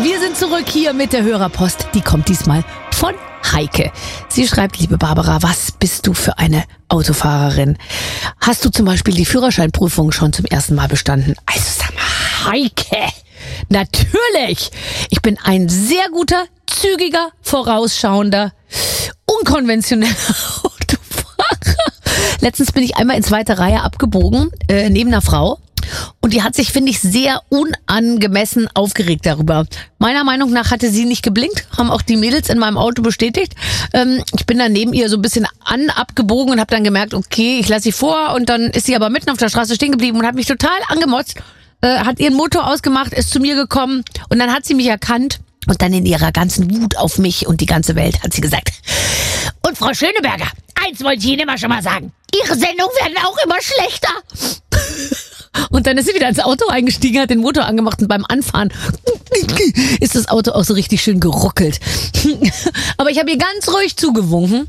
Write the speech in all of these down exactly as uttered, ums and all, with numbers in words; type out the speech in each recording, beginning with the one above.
Wir sind zurück hier mit der Hörerpost. Die kommt diesmal von Heike. Sie schreibt, liebe Barbara, was bist du für eine Autofahrerin? Hast du zum Beispiel die Führerscheinprüfung schon zum ersten Mal bestanden? Also sag mal, Heike, natürlich. Ich bin ein sehr guter, zügiger, vorausschauender, unkonventioneller Autofahrer. Letztens bin ich einmal in zweite Reihe abgebogen, äh, neben einer Frau. Und die hat sich, finde ich, sehr unangemessen aufgeregt darüber. Meiner Meinung nach hatte sie nicht geblinkt, haben auch die Mädels in meinem Auto bestätigt. Ähm, ich bin dann neben ihr so ein bisschen an abgebogen und habe dann gemerkt, okay, ich lasse sie vor. Und dann ist sie aber mitten auf der Straße stehen geblieben und hat mich total angemotzt, äh, hat ihren Motor ausgemacht, ist zu mir gekommen und dann hat sie mich erkannt. Und dann in ihrer ganzen Wut auf mich und die ganze Welt hat sie gesagt, und Frau Schöneberger, eins wollte ich Ihnen immer schon mal sagen, Ihre Sendungen werden auch immer schlechter. Und dann ist sie wieder ins Auto eingestiegen, hat den Motor angemacht und beim Anfahren ist das Auto auch so richtig schön geruckelt. Aber ich habe ihr ganz ruhig zugewunken.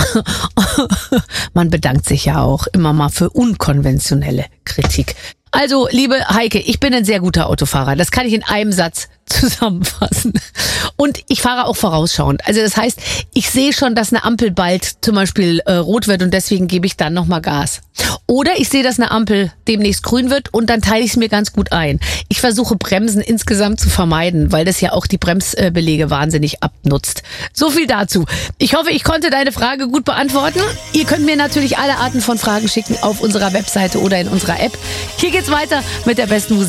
Man bedankt sich ja auch immer mal für unkonventionelle Kritik. Also, liebe Heike, ich bin ein sehr guter Autofahrer. Das kann ich in einem Satz zusammenfassen. Und ich fahre auch vorausschauend. Also das heißt, ich sehe schon, dass eine Ampel bald zum Beispiel äh, rot wird und deswegen gebe ich dann nochmal Gas. Oder ich sehe, dass eine Ampel demnächst grün wird und dann teile ich es mir ganz gut ein. Ich versuche Bremsen insgesamt zu vermeiden, weil das ja auch die Bremsbelege wahnsinnig abnutzt. So viel dazu. Ich hoffe, ich konnte deine Frage gut beantworten. Ihr könnt mir natürlich alle Arten von Fragen schicken auf unserer Webseite oder in unserer App. Hier geht's weiter mit der besten Musik.